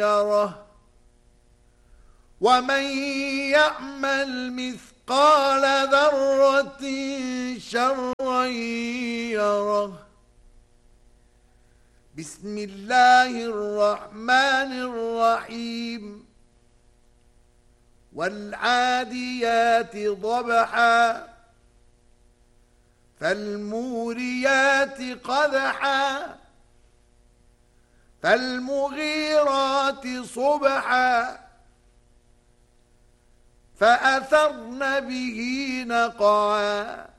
يره ومن يعمل مثقال ذرة شرا يره. بسم الله الرحمن الرحيم. والعاديات ضبحا فالموريات قدحا فالمغيرات صبحا فأثرن به نقعا